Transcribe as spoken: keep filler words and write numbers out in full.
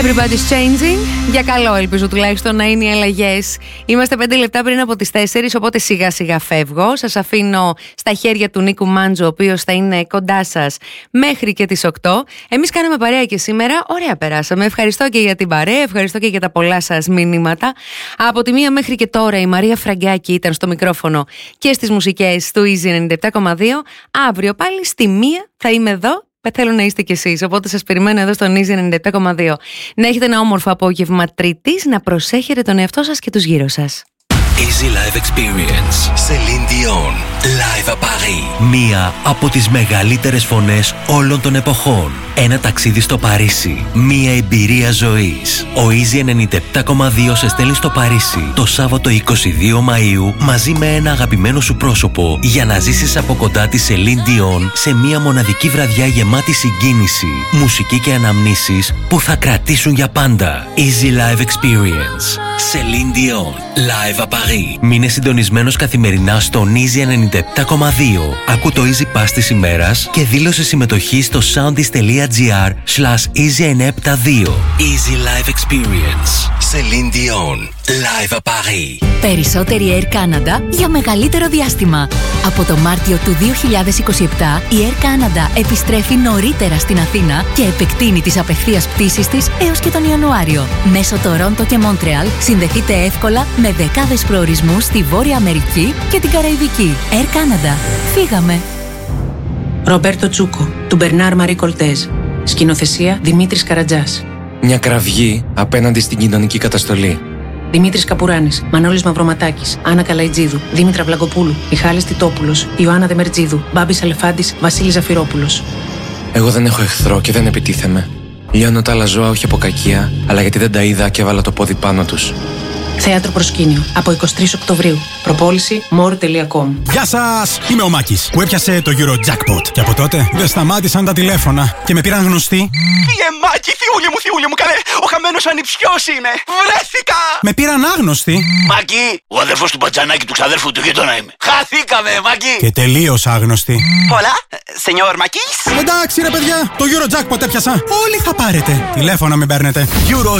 Everybody's changing. Για καλό, ελπίζω τουλάχιστον να είναι οι αλλαγές. Είμαστε πέντε λεπτά πριν από τις τέσσερις, οπότε σιγά σιγά φεύγω. Σας αφήνω στα χέρια του Νίκου Μάντζο, ο οποίος θα είναι κοντά σας μέχρι και τις οκτώ. Εμείς κάναμε παρέα και σήμερα. Ωραία περάσαμε. Ευχαριστώ και για την παρέα, ευχαριστώ και για τα πολλά σας μηνύματα. Από τη μία μέχρι και τώρα η Μαρία Φραγκάκη ήταν στο μικρόφωνο και στις μουσικές του Easy ενενήντα επτά κόμμα δύο. Αύριο πάλι στη μία θα είμαι εδώ. Θέλω να είστε κι εσείς, οπότε σας περιμένω εδώ στον Easy ενενήντα επτά κόμμα δύο. Να έχετε ένα όμορφο απόγευμα Τρίτης, να προσέχετε τον εαυτό σας και τους γύρω σας. Easy Live Experience. Celine Dion. Live à Paris. Μία από τις μεγαλύτερες φωνές όλων των εποχών. Ένα ταξίδι στο Παρίσι. Μία εμπειρία ζωής. Ο Easy ενενήντα επτά κόμμα δύο σε στέλνει στο Παρίσι το Σάββατο είκοσι δύο Μαΐου μαζί με ένα αγαπημένο σου πρόσωπο για να ζήσεις από κοντά τη Celine Dion σε μία μοναδική βραδιά γεμάτη συγκίνηση, μουσική και αναμνήσεις που θα κρατήσουν για πάντα. Easy Live Experience. Celine Dion. Live à Paris. Μείνε συντονισμένος καθημερινά στον Easy ενενήντα επτά κόμμα δύο. Ακού το Easy Pass της ημέρας και δήλωσε συμμετοχή στο soundis.gr slash easy εννιακόσια εβδομήντα δύο. Easy Live Experience. Celine Dion. Live à Paris. Περισσότερη Air Canada για μεγαλύτερο διάστημα. Από το Μάρτιο του δύο χιλιάδες είκοσι επτά η Air Canada επιστρέφει νωρίτερα στην Αθήνα και επεκτείνει τις απευθείας πτήσεις της έως και τον Ιανουάριο. Μέσω Τορόντο και Μόντρεαλ συνδεθείτε εύκολα με δεκάδες προορισμούς στη Βόρεια Αμερική και την Καραϊβική. Air Canada. Φύγαμε. Ρομπέρτο Τσούκο, του Μπερνάρ Μαρί Κολτέζ. Σκηνοθεσία Δημήτρης Καρατζάς. Μια κραυγή απέναντι στην κοινωνική καταστολή. Δημήτρης Καπουράνης, Μανώλης Μαυροματάκης, Άννα Καλαϊτζίδου, Δήμητρα Βλαγκοπούλου, Μιχάλης Τιτόπουλος, Ιωάννα Δεμερτζίδου, Μπάμπης Αλεφάντης, Βασίλης Ζαφυρόπουλος. Εγώ δεν έχω εχθρό και δεν επιτίθεμαι. Λιώνω τα άλλα ζώα όχι από κακία, αλλά γιατί δεν τα είδα και έβαλα το πόδι πάνω τους. Θέατρο Προσκήνιο, από εικοστή τρίτη Οκτωβρίου. Προπόληση more τελεία com. Γεια σας! Είμαι ο Μάκης, που έπιασε το Eurojackpot. Και από τότε δεν σταμάτησαν τα τηλέφωνα και με πήραν γνωστοί. Φύγε Μάκη, θιούλη μου, θιούλη μου, καλέ! Ο χαμένος ανιψιός είμαι! Βρέθηκα! Με πήραν άγνωστοι. Μάκη, ο αδερφός του μπατζανάκι του ξαδέρφου του γείτονα είμαι. Χαθήκαμε, Μάκη! Και τελείως άγνωστοι. Hola, señor Μάκης. Εντάξει ρε παιδιά, το Eurojackpot έπιασα. Όλοι θα πάρετε. Τηλέφωνα μην παίρνετε. Euro